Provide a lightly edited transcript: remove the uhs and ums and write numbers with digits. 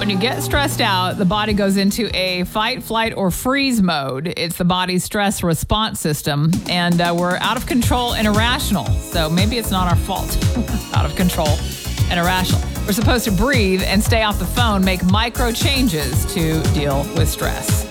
When you get stressed out, the body goes into a fight, flight, or freeze mode. It's the body's stress response system, and we're out of control and irrational. So maybe it's not our fault. Out of control and irrational. We're supposed to breathe and stay off the phone, make micro changes to deal with stress.